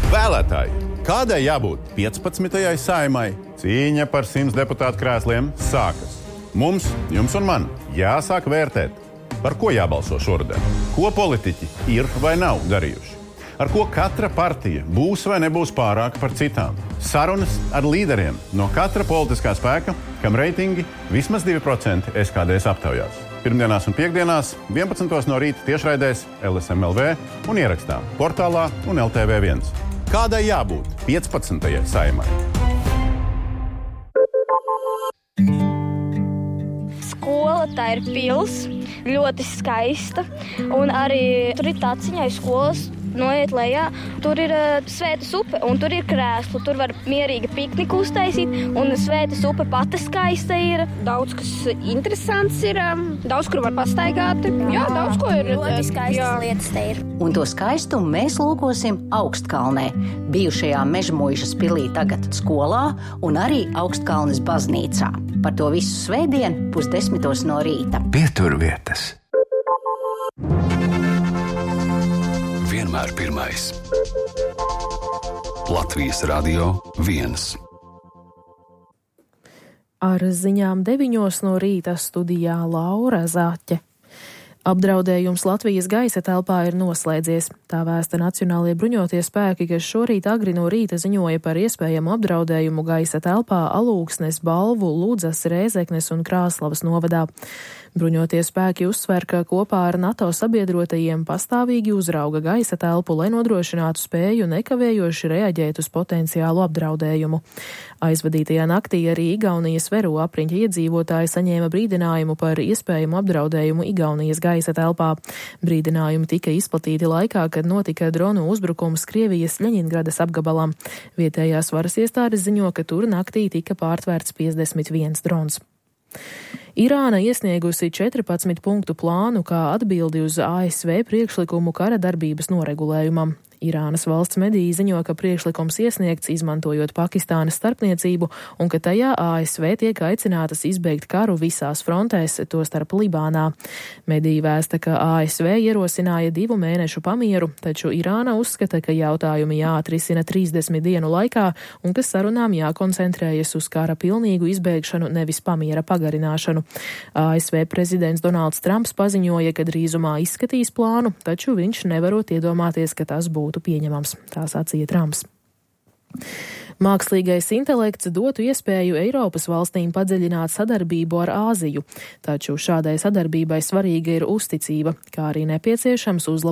Vēlētāji, kādai jābūt 15. Saeimai? Cīņa par 100 deputātu krēsliem sākas. Mums, jums un man jāsāk vērtēt, par ko jābalso šoruden, ko politiķi ir vai nav darījuši, ar ko katra partija būs vai nebūs pārāka par citām. Sarunas ar līderiem no katra politiskā spēka, kam reitingi vismaz 2% SKDS aptaujās. Pirmdienās un piekdienās 11. no rīta tiešraidēs LSM.LV un ierakstā portālā un LTV1. Kādai jābūt 15. Saeimai? Skola tā ir pils, ļoti skaista, un arī tur ir taciņai skolas. Noiet lejā, tur ir Svētas upe, un tur ir krēslu. Tur var mierīgi pikniku uztaisīt, un Svētas upe pati skaista ir. Daudz kas interesants ir, daudz kur var pastaigāt. Jā, daudz ko ir. Ļoti skaistas lietas te ir. Un to skaistumu mēs lūkosim Augstkalnē, bijušajā Mežmuižas pilī, tagad skolā, un arī Augstkalnes baznīcā. Par to visu svētdien 9:30 no rīta. Pieturvietas. Vienmēr pirmais. Latvijas Radio 1. Ar ziņām 9 no rīta studijā Laura Zaķe. Apdraudējums Latvijas gaisa telpā ir noslēdzies. Tā vēsta Nacionālie bruņotie spēki, kas šorīt agri no rīta ziņoja par iespējamu apdraudējumu gaisa telpā Alūksnes, Balvu, Ludzas, Rēzeknes un Krāslavas novadā. Bruņotie spēki uzsver, ka kopā ar NATO sabiedrotajiem pastāvīgi uzrauga gaisa telpu, lai nodrošinātu spēju nekavējoši reaģēt uz potenciālu apdraudējumu. Aizvadītajā naktī arī Igaunijas Veru apriņķa iedzīvotāji saņēma brīdinājumu par iespējamu apdraudējumu Igaunijas gaisa telpā. Brīdinājumi tika izplatīti laikā, kad notika dronu uzbrukums Krievijas Ļeņingradas apgabalam. Vietējās varas iestādes ziņo, ka tur naktī tika pārtvērts 51 drons. Irāna iesniegusi 14 punktu plānu kā atbildi uz ASV priekšlikumu kara darbības noregulējumam. Irānas valsts mediji ziņo, ka priekšlikums iesniegts izmantojot Pakistānas starpniecību un ka tajā ASV tiek aicinātas izbeigt karu visās frontēs, tostarp Libānā. Mediji vēsta, ka ASV ierosināja 2 mēnešu pamieru, taču Irāna uzskata, ka jautājumi jāatrisina 30 dienu laikā un ka sarunām jākoncentrējas uz kara pilnīgu izbeigšanu, nevis pamiera pagarināšanu. ASV prezidents Donalds Trumps paziņoja, ka drīzumā izskatīs plānu, taču viņš nevarot iedomāties, ka tas būtu pieņemams, tā sacīja Trumps. Mākslīgais intelekts dotu iespēju Eiropas valstīm padziļināt sadarbību ar Āziju, taču šādai sadarbībai svarīga ir uzticība, kā arī nepieciešams uzlabot